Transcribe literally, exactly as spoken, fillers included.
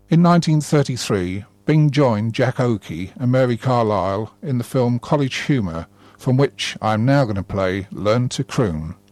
In nineteen thirty-three, Bing joined Jack Oakie and Mary Carlisle in the film College Humor, from which I'm now going to play Learn to Croon.